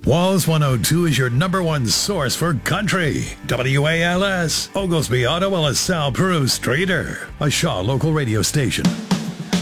Walls 102 is your number one source for country. WALS, Oglesby, Ottawa, LaSalle, Peru, Streeter, a Shaw local radio station.